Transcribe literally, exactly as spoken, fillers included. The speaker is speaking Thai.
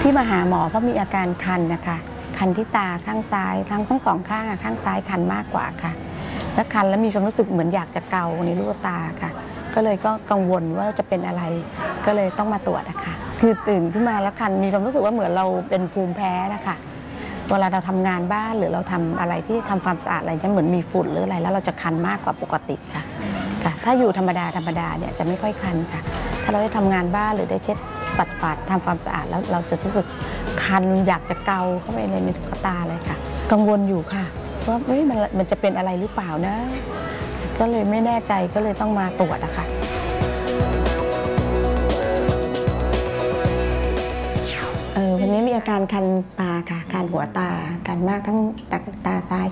ที่มาหาหมอเพราะมีอาการคันนะคะคันที่ตาข้างซ้ายทั้งทั้งสองข้างข้างซ้ายคันมากกว่าค่ะแล้วคันแล้วมีความรู้สึกเหมือนอยากจะเกาในลูกตาค่ะก็เลยก็กังวลว่าจะเป็นอะไรก็เลยต้องมาตรวจนะคะคือตื่นขึ้นมาแล้วคันมีความรู้สึกว่าเหมือนเราเป็นภูมิแพ้นะคะเวลาเราทำงานบ้านหรือเราทำอะไรที่ทำความสะอาดอะไรจะเหมือนมีฝุ่นหรืออะไรแล้วเราจะคันมากกว่าปกติค่ะค่ะถ้าอยู่ธรรมดาธรรมดาเนี่ยจะไม่ค่อยคันค่ะถ้าเราได้ทำงานบ้านหรือได้เช็ดปัดปัดทำความสะอาดแล้วเราจะรู้สึกคันอยากจะเกาเข้าไปในลูกตาเลยค่ะกังวลอยู่ค่ะว่าเฮ้ยมันมันจะเป็นอะไรหรือเปล่านะก็เลยไม่แน่ใจก็เลยต้องมาตรวจอะค่ะเออวันนี้มีอาการคันตาค่ะคันหัวตาคันมากทั้งตาตาซ้าย